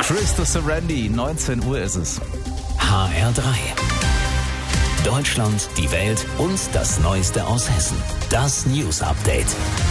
Christo Serendi, 19 Uhr ist es. HR3. Deutschland, die Welt und das Neueste aus Hessen. Das News Update.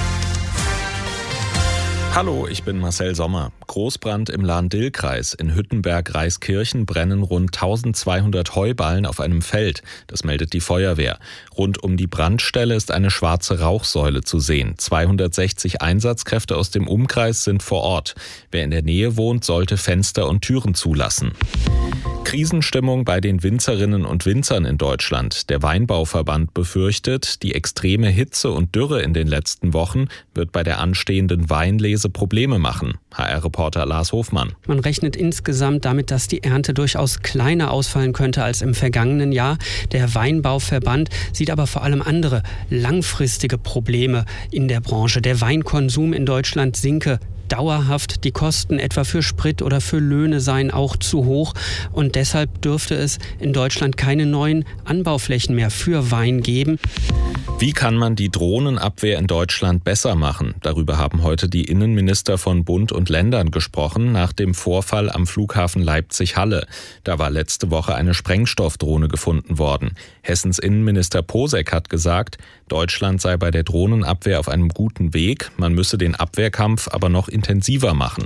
Hallo, ich bin Marcel Sommer. Großbrand im Lahn-Dill-Kreis. In Hüttenberg-Reiskirchen brennen rund 1200 Heuballen auf einem Feld. Das meldet die Feuerwehr. Rund um die Brandstelle ist eine schwarze Rauchsäule zu sehen. 260 Einsatzkräfte aus dem Umkreis sind vor Ort. Wer in der Nähe wohnt, sollte Fenster und Türen zulassen. Krisenstimmung bei den Winzerinnen und Winzern in Deutschland. Der Weinbauverband befürchtet, die extreme Hitze und Dürre in den letzten Wochen wird bei der anstehenden Weinlese Probleme machen. HR-Reporter Lars Hofmann. Man rechnet insgesamt damit, dass die Ernte durchaus kleiner ausfallen könnte als im vergangenen Jahr. Der Weinbauverband sieht aber vor allem andere langfristige Probleme in der Branche. Der Weinkonsum in Deutschland sinke dauerhaft. Die Kosten etwa für Sprit oder für Löhne seien auch zu hoch. Und deshalb dürfte es in Deutschland keine neuen Anbauflächen mehr für Wein geben. Wie kann man die Drohnenabwehr in Deutschland besser machen? Darüber haben heute die Innenminister von Bund und Ländern gesprochen, nach dem Vorfall am Flughafen Leipzig-Halle. Da war letzte Woche eine Sprengstoffdrohne gefunden worden. Hessens Innenminister Posek hat gesagt, Deutschland sei bei der Drohnenabwehr auf einem guten Weg. Man müsse den Abwehrkampf aber noch intensiver machen.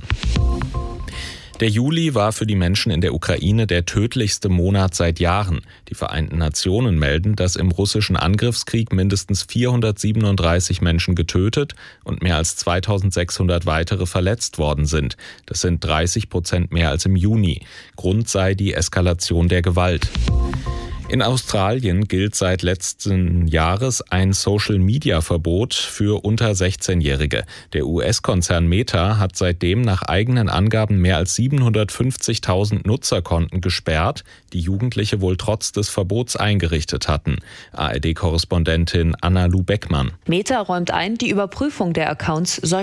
Der Juli war für die Menschen in der Ukraine der tödlichste Monat seit Jahren. Die Vereinten Nationen melden, dass im russischen Angriffskrieg mindestens 437 Menschen getötet und mehr als 2600 weitere verletzt worden sind. Das sind 30% mehr als im Juni. Grund sei die Eskalation der Gewalt. In Australien gilt seit letzten Jahres ein Social-Media-Verbot für unter 16-Jährige. Der US-Konzern Meta hat seitdem nach eigenen Angaben mehr als 750.000 Nutzerkonten gesperrt, die Jugendliche wohl trotz des Verbots eingerichtet hatten. ARD-Korrespondentin Anna Lu Beckmann. Meta räumt ein, die Überprüfung der Accounts soll